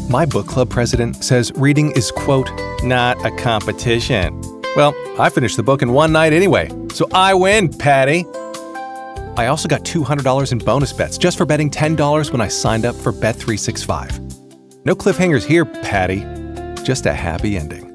My book club president says reading is, quote, not a competition. Well, I finished the book in one night anyway, so I win, Patty. I also got $200 in bonus bets just for betting $10 when I signed up for Bet365. No cliffhangers here, Patty. Just a happy ending.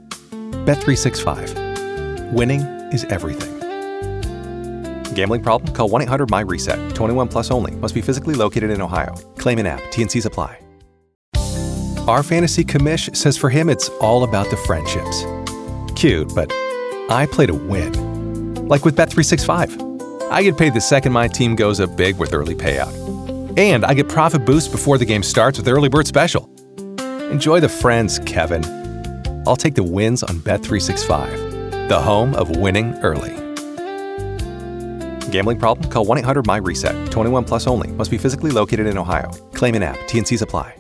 Bet365. Winning is everything. Gambling problem? Call 1-800-MY-RESET. 21 plus only. Must be physically located in Ohio. Claim in app. T&Cs apply. Our fantasy commish says for him it's all about the friendships. Cute, but I play to win. Like with Bet365. I get paid the second my team goes up big with early payout. And I get profit boost before the game starts with Early Bird Special. Enjoy the friends, Kevin. I'll take the wins on Bet365, the home of winning early. Gambling problem? Call 1-800-MY-RESET. 21 plus only. Must be physically located in Ohio. Claim in app. T&Cs apply.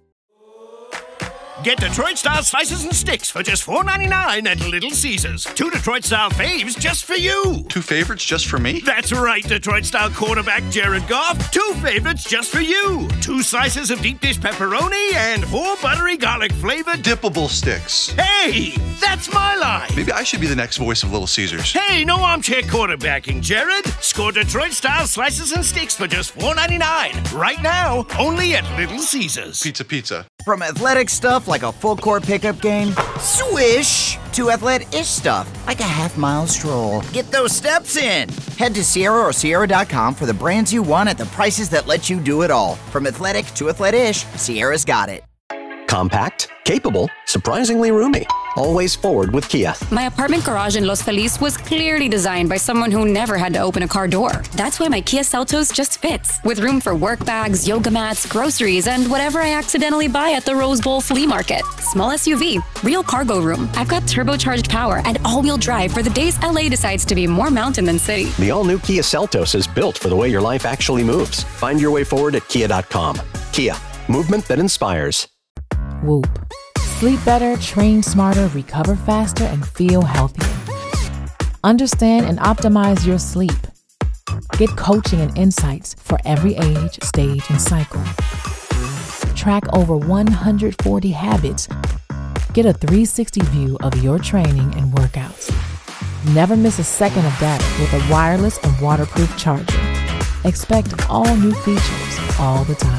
Get Detroit-style slices and sticks for just $4.99 at Little Caesars. 2 Detroit-style faves just for you. 2 favorites just for me? That's right, Detroit-style quarterback Jared Goff. 2 favorites just for you. 2 slices of deep dish pepperoni and 4 buttery garlic-flavored dippable sticks. Hey, that's my line. Maybe I should be the next voice of Little Caesars. Hey, no armchair quarterbacking, Jared. Score Detroit-style slices and sticks for just $4.99. Right now, only at Little Caesars. Pizza. From athletic stuff like a full-court pickup game, swish, to athletic-ish stuff like a half-mile stroll. Get those steps in. Head to Sierra or Sierra.com for the brands you want at the prices that let you do it all. From athletic to athletic-ish, Sierra's got it. Compact, capable, surprisingly roomy. Always forward with Kia. My apartment garage in Los Feliz was clearly designed by someone who never had to open a car door. That's why my Kia Seltos just fits, with room for work bags, yoga mats, groceries, and whatever I accidentally buy at the Rose Bowl flea market. Small SUV, real cargo room. I've got turbocharged power and all-wheel drive for the days LA decides to be more mountain than city. The all-new Kia Seltos is built for the way your life actually moves. Find your way forward at Kia.com. Kia, movement that inspires. Whoop. Sleep better, train smarter, recover faster, and feel healthier. Understand and optimize your sleep. Get coaching and insights for every age, stage, and cycle. Track over 140 habits. Get a 360 view of your training and workouts. Never miss a second of data with a wireless and waterproof charger. Expect all new features all the time.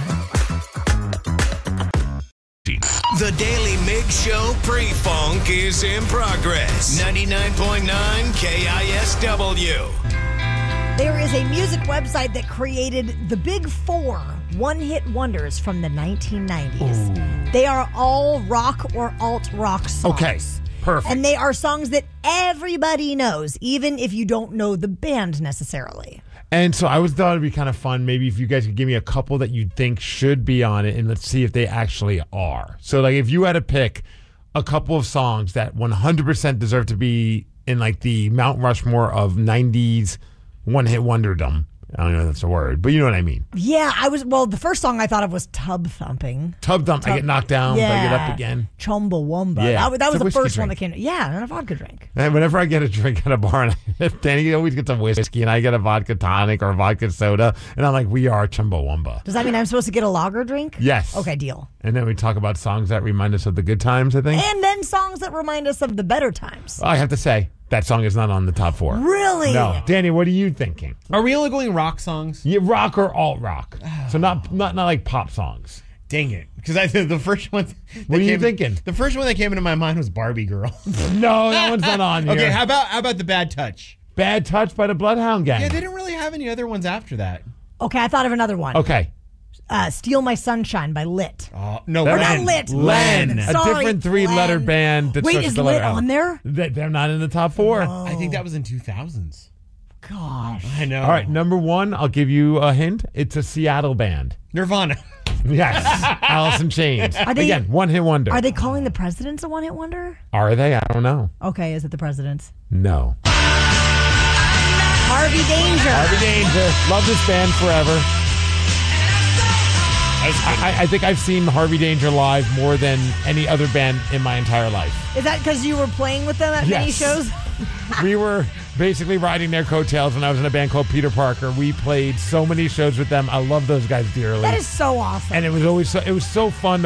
The Daily Mix Show pre-funk is in progress. 99.9 KISW. There is a music website that created the Big Four one-hit wonders from the 1990s. Ooh. They are all rock or alt-rock songs. Okay, perfect. And they are songs that everybody knows, even if you don't know the band necessarily. And so I thought it'd be kind of fun, maybe if you guys could give me a couple that you think should be on it, and let's see if they actually are. So, like, if you had to pick a couple of songs that 100% deserve to be in, like, the Mount Rushmore of 90s one-hit wonderdom. I don't know if that's a word, but you know what I mean. Yeah, the first song I thought of was Tub Thumping. Tub Thump. I get knocked down, yeah. but I get up again. Chumbawamba. Yeah. That was the first drink. one that came. Yeah, and a vodka drink. And whenever I get a drink at a bar, and Danny always gets a whiskey, and I get a vodka tonic or a vodka soda, and I'm like, we are Chumbawamba. Does that mean I'm supposed to get a lager drink? Yes. Okay, deal. And then we talk about songs that remind us of the good times, I think. And then songs that remind us of the better times. I have to say, that song is not on the top 4. Really? No. Danny, what are you thinking? Are we only going rock songs? Yeah, rock or alt rock. So not like pop songs. Dang it. Because the first one... What are you thinking? The first one that came into my mind was Barbie Girl. No, that one's not on here. Okay, how about the Bad Touch? Bad Touch by the Bloodhound Gang. Yeah, they didn't really have any other ones after that. Okay, I thought of another one. Okay. Steal My Sunshine by Lit. Oh, no, Or Len. not Lit. Len. Sorry, a different 3-letter band. That Wait, is the Lit letter L. on there? They're not in the top 4. No. I think that was in 2000s. Gosh. I know. All right, number 1, I'll give you a hint. It's a Seattle band. Nirvana. Yes. Alice in Chains. Again, one-hit wonder. Are they calling the Presidents a one-hit wonder? Are they? I don't know. Okay, is it the Presidents? No. Harvey Danger. Harvey Danger. Love this band forever. I think I've seen Harvey Danger live more than any other band in my entire life. Is that because you were playing with them at many shows? We were basically riding their coattails when I was in a band called Peter Parker. We played so many shows with them. I love those guys dearly. That is so awesome. And it was so fun